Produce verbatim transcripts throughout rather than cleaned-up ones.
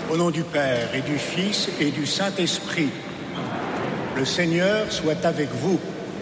Au nom du Père et du Fils et du Saint-Esprit, le Seigneur soit avec vous.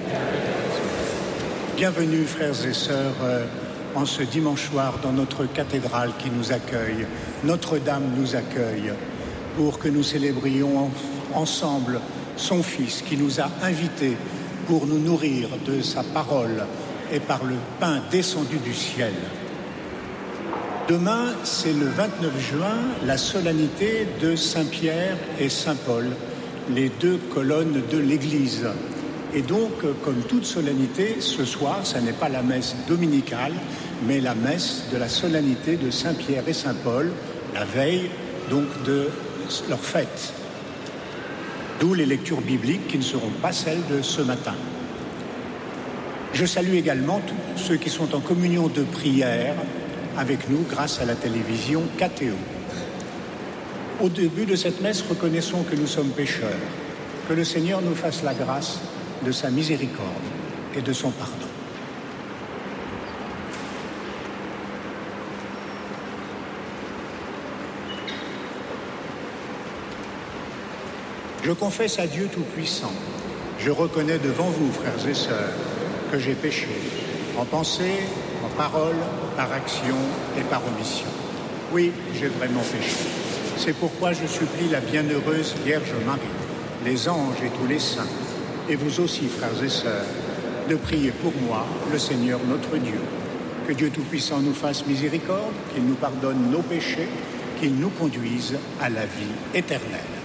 Bienvenue, frères et sœurs, en ce dimanche soir dans notre cathédrale qui nous accueille. Notre-Dame nous accueille pour que nous célébrions ensemble son Fils qui nous a invités pour nous nourrir de sa parole et par le pain descendu du ciel. Demain, c'est le vingt-neuf juin, la solennité de Saint-Pierre et Saint-Paul, les deux colonnes de l'Église. Et donc, comme toute solennité, ce soir, ça n'est pas la messe dominicale, mais la messe de la solennité de Saint-Pierre et Saint-Paul, la veille donc de leur fête. D'où les lectures bibliques qui ne seront pas celles de ce matin. Je salue également tous ceux qui sont en communion de prière avec nous grâce à la télévision K T O. Au début de cette messe, reconnaissons que nous sommes pécheurs, que le Seigneur nous fasse la grâce de sa miséricorde et de son pardon. Je confesse à Dieu Tout-Puissant, je reconnais devant vous, frères et sœurs, que j'ai péché, en pensée, en parole, par action et par omission. Oui, j'ai vraiment péché. C'est pourquoi je supplie la bienheureuse Vierge Marie, les anges et tous les saints, et vous aussi, frères et sœurs, de prier pour moi, le Seigneur notre Dieu. Que Dieu Tout-Puissant nous fasse miséricorde, qu'il nous pardonne nos péchés, qu'il nous conduise à la vie éternelle.